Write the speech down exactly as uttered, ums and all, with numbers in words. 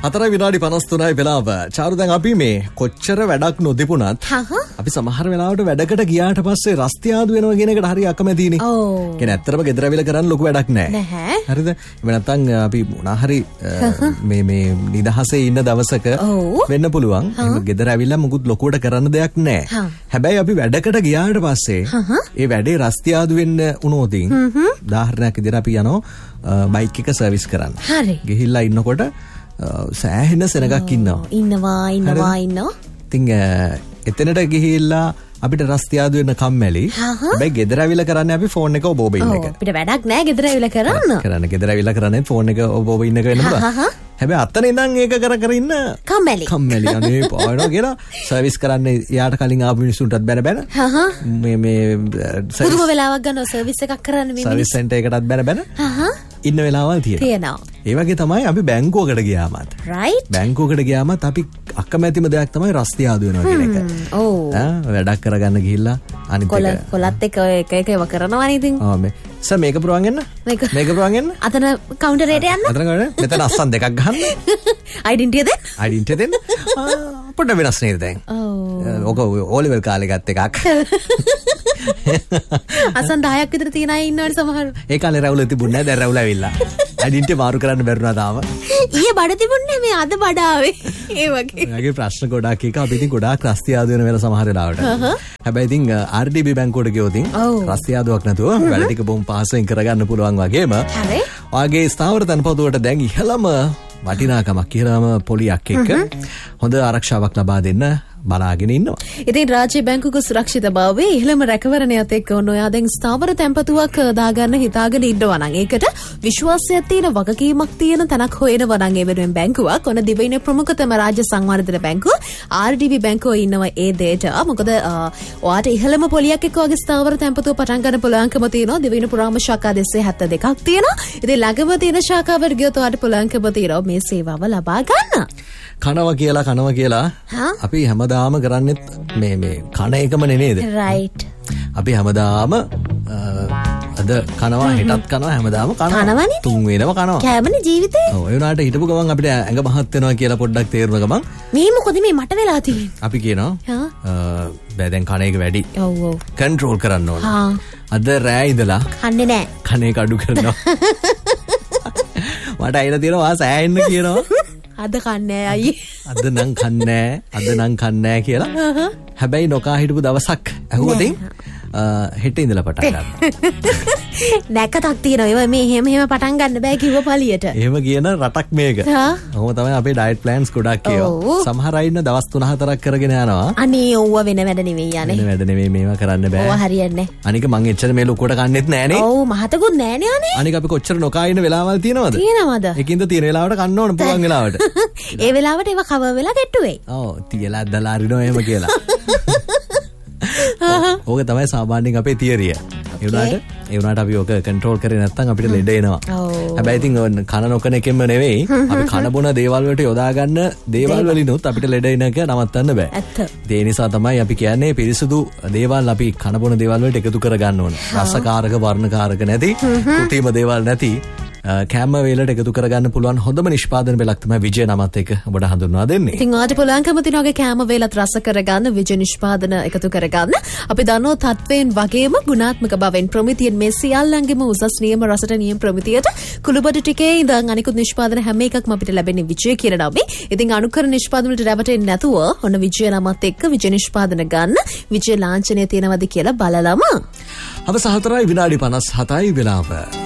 හතරයි විනාඩි පනස් තුනයි වෙලාව. චාරු දැන් අපි මේ කොච්චර වැඩක් නොදිපුණත් අපි සමහර වෙලාවට වැඩකට ගියාට පස්සේ රස්තියාදු වෙනවා කියන එකට හරි අකමැතිනේ. ඔව්. කියන්නේ ඇත්තටම ගෙදර ඇවිල්ලා කරන්න ලොකු වැඩක් නැහැ. නැහැ. හරිද? එහෙම නැත්නම් අපි මොනා හරි මේ මේ නිදහසේ ඉන්න දවසක වෙන්න පුළුවන්. එහෙම ගෙදර ඇවිල්ලා මුකුත් ලොකුවට කරන්න දෙයක් නැහැ. හැබැයි අපි වැඩකට ගියාට පස්සේ ඒ වැඩේ රස්තියාදු වෙන්න උනෝතින් උදාහරණයක් විදිහට අපි යනවා බයික් එක සර්විස් කරන්න. හරි. ගිහිල්ලා ඉන්නකොට සෑහෙන සෙනගක් ඉන්නවා. ඉන්නවා ඉන්නවා ඉන්නවා. ඉතින් එතනට ගිහිල්ලා අපිට රස්තියාදු වෙන කම්මැලි. හැබැයි ගෙදර ඇවිල්ලා කරන්නේ අපි ෆෝන් එක ඔබ ඔබ ඉන්න එක. අපිට වැඩක් නැහැ ගෙදර ඇවිල්ලා කරන්න. කරන්න ගෙදර ඇවිල්ලා කරන්නේ ෆෝන් එක ඔබ ඔබ ඉන්න එක වෙන්න පුළුවන්. හැබැයි අතන ඉඳන් ඒක කර කර ඉන්න කම්මැලි. කම්මැලි අනේ පාවනවා කියලා සර්විස් කරන්න යාට කලින් ආපු මිනිස්සුන්ටත් බැන බැන. මේ මේ පුදුම වෙලාවක් ගන්නවා සර්විස් එකක් කරන්න මේ මිනිස්සු. සර්විස් සෙන්ටර් එකටත් බැන බැන. ඉන්න වෙලාවල් තියෙනවා. තියෙනවා. ඒ වගේ තමයි අපි බැංකුවකට ගියාමත්. රයිට්. බැංකුවකට ගියාමත් අපි අකමැතිම දෙයක් තමයි රස්තියාදු වෙනවා කියන එක. ඔව්. ආ වැඩක් කරගන්න ගිහිල්ලා අනිත් එක කොලත් එක එක එක ඒව කරනවනේ ඉතින්. ආ මේ සර් මේක පුරවන් එන්න. මේක මේක පුරවන් එන්න. අතන කවුන්ටරේට යන්න. අතන කවුන්ටරේ. මෙතන අස්සන් දෙකක් ගහන්න. අයිඩෙන්ටිය දෙන්න. අයිඩෙන්ටිය දෙන්න. පොඩ්ඩ වෙනස් නේද දැන්? ඔව්. ඔක ඕ ලෙවල් කාලේ ගත්ත එකක්. අසන් දහයක් විතර තියෙන අය ඉන්නවනේ සමහර. ඒ කාලේ රැවුල තිබුණේ නැහැ. දැන් රැවුල ඇවිල්ලා. අයිඩෙන්ටිය මාරු කරන්න බැරුණා තාම. ඊයේ බඩ තිබුණේ මේ අද බඩ ආවේ. ඒ වගේ. ඒගේ ප්‍රශ්න ගොඩාක් එක අපි ඉතින් ගොඩාක් රස්තියාදු වෙන වෙලාව සමහර වෙලාවට. හැබැයි ඉතින් ආර් ඩී බී බැංකුවට ගියොත් රස්තියාදුවක් නැතුව වැඩ ටික බොම් පාසෙන් කරගන්න පුළුවන් වගේම. හරි. ඔයගේ ස්ථාවර තනපතුවට දැන් ඉහළම වටිනාකමක් කියලාම පොලියක් එක්ක හොඳ ආරක්ෂාවක් ලබා දෙන්න බලාගෙන ඉන්නවා. ඉතින් රාජ්‍ය බැංකුවක සුරක්ෂිතභාවයේ ඉහළම රැකවරණයත් එක්ක ඔන්න ඔයා දැන් ස්ථාවර තැන්පතුවක් දාගන්න හිතාගෙන ඉන්නවා නම් ඒකට විශ්වාසයක් තියෙන වගකීමක් තියෙන තැනක් හොයනවා නම් ඒ වෙනුවෙන් බැංකුවක් ඔන්න දිවයිනේ ප්‍රමුඛතම රාජ්‍ය සංවර්ධන බැංකුව ආර් ඩී බී බැංකුව ඉන්නවා ඒ දෙයට. මොකද ඔයාට ඉහළම පොලියක් එක්ක වගේ ස්ථාවර තැන්පතුව පටන් ගන්න පුළුවන්කම තියෙනවා. දිවයිනේ පුරාම ශාඛා දෙකසිය හැත්තෑ දෙකක් තියෙනවා. ඉතින් ළඟම තියෙන ශාඛාවට ගියොත් ඔයාට පුළුවන්කම තියෙනවා මේ සේවාව ලබා ගන්න. කනවා කියලා කනවා කියලා අපි හැමදාම කරන්නේත් මේ මේ කන එකම නේද? රයිට්. අපි හැමදාම අද කනවා හෙටත් කනවා හැමදාම කනවා. තුන් වේලම කනවා. කෑමනේ ජීවිතේ. ඔව් ඒ උනාට හිටපු ගමන් අපිට ඇඟ මහත් වෙනවා කියලා පොඩ්ඩක් තේරුණ ගමන් මේ මොකද මේ මට වෙලා තියෙන්නේ? අපි කියනවා බෑ දැන් කන එක වැඩි. ඔව් ඔව්. කන්ට්‍රෝල් කරන්න ඕන. අද රෑ ඉඳලා කන්නේ නැහැ. කන එක අඩු කරනවා. මට අයිලා තියෙනවා සෑහෙන්න කියනවා. අද කන්නේ අයියේ. අද නම් කන්නේ අද නම් කන්නේ කියලා. හැබැයි නොකා හිටපු දවසක් ඇහුවොතින් හෙට ඉඳලා පටන් ගන්නවා. නැකතක් තියෙනවා. ඒව මේ හැම හැම පටන් ගන්න බෑ කිව්ව පළියට. එහෙම කියන රටක් මේක. ඔහොම තමයි අපේ ඩයට් ප්ලෑන්ස් ගොඩක් ඒවා. සමහර අය ඉන්න දවස් තුන හතරක් කරගෙන යනවා. අනේ ඕව වෙන වැඩ නෙවෙයි යන්නේ. වෙන වැඩ නෙවෙයි මේවා කරන්න බෑ. ඕව හරියන්නේ නැහැ. අනික මං එච්චර මේ ලොකුවට කන්නේත් නෑනේ. ඔව් මහතකුත් නෑනේ අනේ. අනික අපි කොච්චර නොකා ඉන්න වෙලාවල් තියෙනවද? තියෙනවද? ඒකින්ද තියෙන වෙලාවට කන්න ඕන පුළුවන් වෙලාවට. ඒ වෙලාවට ඒවා කවර් වෙලා ගැට්ටු වෙයි. ඔව් තියලා අදලා අරිනවා එහෙම කියලා. ඕක තමයි සාමාන්‍යයෙන් අපේ තියරිය. ඒ උනාට ඒ උනාට අපි ඕක කන්ට්‍රෝල් කරේ නැත්නම් අපිට ලෙඩ එනවා. හැබැයි ඉතින් කන නොකන එකෙන්ම නෙවෙයි අපි කන බොන දේවල් වලට යොදා ගන්න දේවල් වලිනුත් අපිට ලෙඩ එන එක නවත්තන්න බෑ. ඇත්ත. ඒ නිසා තමයි අපි කියන්නේ පිරිසුදු දේවල් අපි කන බොන දේවල් වලට එකතු කර ගන්න ඕන. රසකාරක වර්ණකාරක නැති කෘත්‍රිම දේවල් නැති කැම වේලට එකතු කරගන්න පුළුවන් හොඳම නිෂ්පාදන වේලක් තමයි විජය නමත් එක්ක ඔබට හඳුන්වා දෙන්නේ. ඉතින් ඔයාලට පුළුවන්කම තියෙන වගේ කැම වේලත් රස කරගන්න විජය නිෂ්පාදන එකතු කරගන්න. අපි දන්නවා තත්වයෙන් වගේම ගුණාත්මක බවෙන් ප්‍රමිතියෙන් මේ සියල්ලංගෙම උසස් නියම රසට නියම ප්‍රමිතියට කුළුබඩු ටිකේ ඉඳන් අනිකුත් නිෂ්පාදන හැම එකක්ම අපිට ලැබෙන්නේ විජය කියන නමේ. ඉතින් අනුකරණ නිෂ්පාදන වලට රැවටෙන්නේ නැතුව ඔන්න විජය නමත් එක්ක විජය නිෂ්පාදන ගන්න. විජය ලාංඡනය තියෙනවද කියලා බලලම. අවස හතරයි විනාඩි පනස් හතයි වෙලාව.